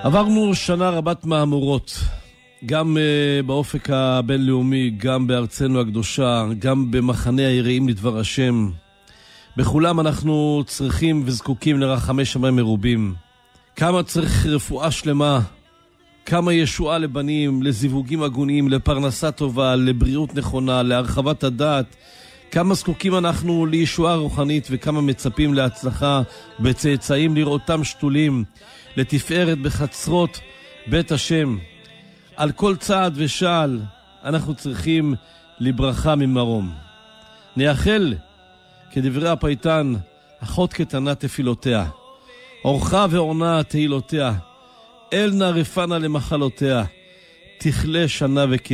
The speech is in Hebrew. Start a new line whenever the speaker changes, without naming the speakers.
עברנו שנה רבת מהמורות, גם באופק הבינלאומי, גם בארצנו הקדושה, גם במחנה היראים לדבר השם. בכולם אנחנו צריכים וזקוקים לרחמי שמיים מרובים. כמה צריך רפואה שלמה, כמה ישועה לבנים, לזיווגים הגונים, לפרנסה טובה, לבריאות נכונה, להרחבת הדעת. כמה זקוקים אנחנו לישועה רוחנית וכמה מצפים להצלחה בצאצאים לראותם שתולים, לתפארת בחצרות בית השם. על כל צעד ושעל אנחנו צריכים לברכה ממרום. נייחל כדברי הפייטן, אחות קטנה תפילותיה, אורחה ועונה תהילותיה, אל נא רפנה למחלותיה, תכלה שנה